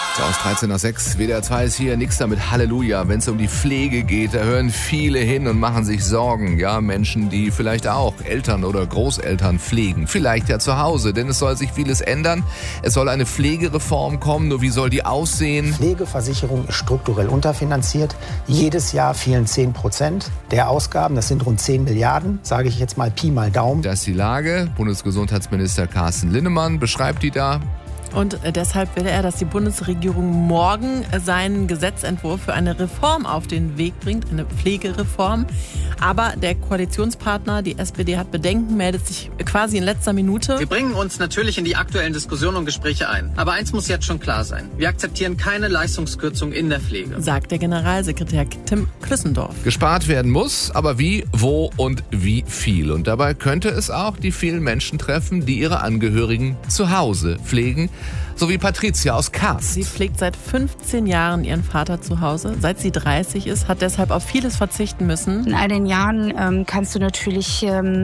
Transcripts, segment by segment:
So, aus 13:06, WDR 2 ist hier, nix damit Halleluja. Wenn es um die Pflege geht, da hören viele hin und machen sich Sorgen. Ja, Menschen, die vielleicht auch Eltern oder Großeltern pflegen. Vielleicht ja zu Hause, denn es soll sich vieles ändern. Es soll eine Pflegereform kommen, nur wie soll die aussehen? Pflegeversicherung ist strukturell unterfinanziert. Jedes Jahr fehlen 10% der Ausgaben. Das sind rund 10 Milliarden, sage ich jetzt mal Pi mal Daumen. Das ist die Lage. Bundesgesundheitsminister Carsten Linnemann beschreibt die da. Und deshalb will er, dass die Bundesregierung morgen seinen Gesetzentwurf für eine Reform auf den Weg bringt, eine Pflegereform. Aber der Koalitionspartner, die SPD, hat Bedenken, meldet sich quasi in letzter Minute. Wir bringen uns natürlich in die aktuellen Diskussionen und Gespräche ein. Aber eins muss jetzt schon klar sein. Wir akzeptieren keine Leistungskürzung in der Pflege, sagt der Generalsekretär Tim Klüssendorf. Gespart werden muss, aber wie, wo und wie viel. Und dabei könnte es auch die vielen Menschen treffen, die ihre Angehörigen zu Hause pflegen. So wie Patricia aus Karst. Sie pflegt seit 15 Jahren ihren Vater zu Hause. Seit sie 30 ist, hat deshalb auf vieles verzichten müssen. In all den Jahren kannst du natürlich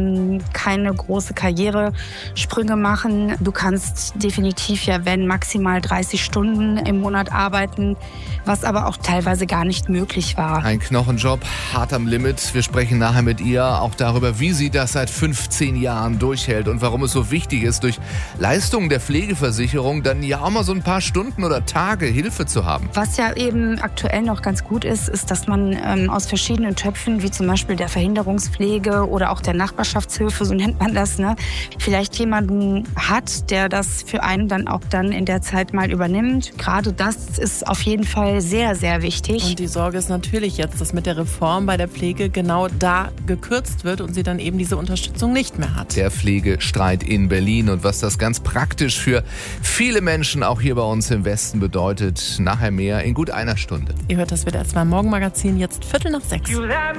keine große Karrieresprünge machen. Du kannst definitiv wenn maximal 30 Stunden im Monat arbeiten, was aber auch teilweise gar nicht möglich war. Ein Knochenjob, hart am Limit. Wir sprechen nachher mit ihr auch darüber, wie sie das seit 15 Jahren durchhält und warum es so wichtig ist, durch Leistungen der Pflegeversicherung dann ja auch mal so ein paar Stunden oder Tage Hilfe zu haben. Was ja eben aktuell noch ganz gut ist, dass man aus verschiedenen Töpfen, wie zum Beispiel der Verhinderungspflege oder auch der Nachbarschaftshilfe, so nennt man das, vielleicht jemanden hat, der das für einen dann in der Zeit mal übernimmt. Gerade das ist auf jeden Fall sehr, sehr wichtig. Und die Sorge ist natürlich jetzt, dass mit der Reform bei der Pflege genau da gekürzt wird und sie dann eben diese Unterstützung nicht mehr hat. Der Pflegestreit in Berlin und was das ganz praktisch für viele Menschen auch hier bei uns im Westen bedeutet. Nachher mehr in gut einer Stunde. Ihr hört das WDR 2 Morgenmagazin, jetzt 5:45.